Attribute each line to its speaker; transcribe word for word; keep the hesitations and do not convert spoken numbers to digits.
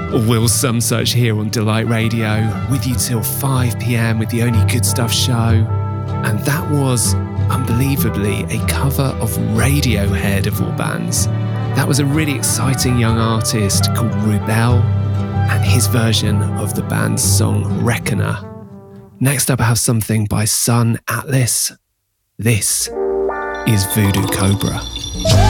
Speaker 1: Will Some Such here on Delight Radio, with you till five p.m. with the Only Good Stuff show. And that was, unbelievably, a cover of Radiohead of all bands. That was a really exciting young artist called Rubel and his version of the band's song Reckoner. Next up I have something by Sun Atlas. This is Voodoo Cobra.